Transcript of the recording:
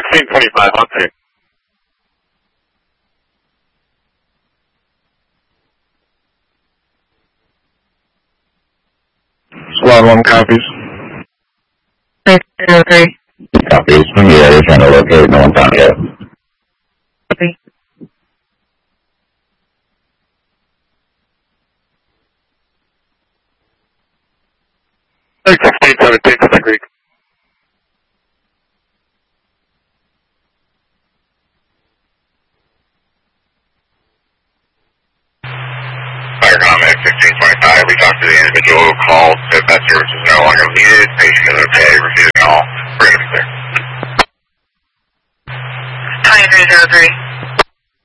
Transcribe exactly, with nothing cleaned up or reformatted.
sixteen twenty-five, on three. Squad one copies. six zero three. Copies. From here, they're trying to locate. No one's on yet. Copy. sixteen seventeen, Santa Creek. Fire comment sixteen twenty-five. We talked to the individual who called, said that service is no longer needed. Patient is okay, refusing all. We're going to be there. twenty-three zero three.